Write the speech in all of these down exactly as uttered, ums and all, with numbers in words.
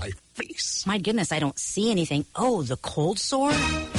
my face. My goodness, I don't see anything. Oh, the cold sore?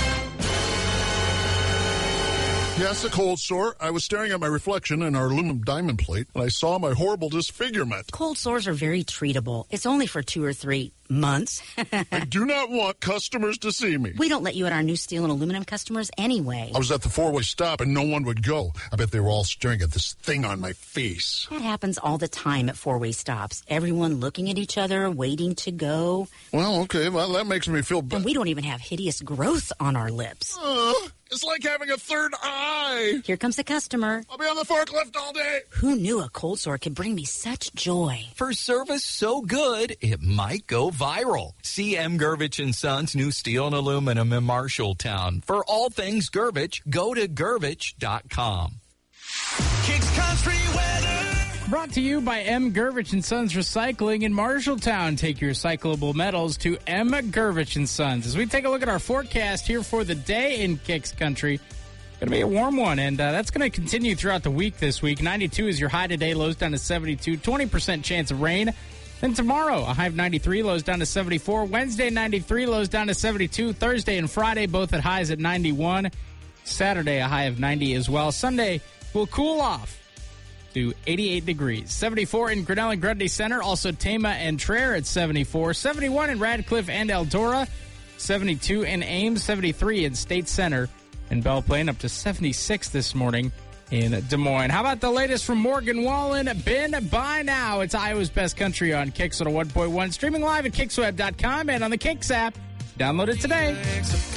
Yes, a cold sore. I was staring at my reflection in our aluminum diamond plate, and I saw my horrible disfigurement. Cold sores are very treatable. It's only for two or three months. I do not want customers to see me. We don't let you at our new steel and aluminum customers anyway. I was at the four-way stop, and no one would go. I bet they were all staring at this thing on my face. That happens all the time at four-way stops. Everyone looking at each other, waiting to go. Well, okay, well, that makes me feel better. And we don't even have hideous growth on our lips. Uh, it's like having a third eye. Here comes the customer. I'll be on the forklift all day. Who knew a cold sore could bring me such joy? For service so good, it might go viral. See M. Gervich and Sons new steel and aluminum in Marshalltown. For all things Gervich, go to gervich dot com. Kicks Country Weather. Brought to you by M. Gervich and Sons Recycling in Marshalltown. Take your recyclable metals to M. Gervich and Sons. As we take a look at our forecast here for the day in Kicks Country, going to be a warm one, and uh, that's going to continue throughout the week this week. ninety-two is your high today, lows down to seventy-two, twenty percent chance of rain. Then tomorrow, a high of ninety-three, lows down to seventy-four. Wednesday, ninety-three, lows down to seventy-two. Thursday and Friday, both at highs at ninety-one. Saturday, a high of ninety as well. Sunday will cool off to eighty-eight degrees. seventy-four in Grinnell and Grundy Center. Also, Tama and Traer at seventy-four. seventy-one in Radcliffe and Eldora. seventy-two in Ames. seventy-three in State Center. And Belle Plaine up to seventy-six this morning in Des Moines. How about the latest from Morgan Wallen? Been by now. It's Iowa's Best Country on Kicks one oh one point one. Streaming live at kicks web dot com and on the Kicks app. Download it today.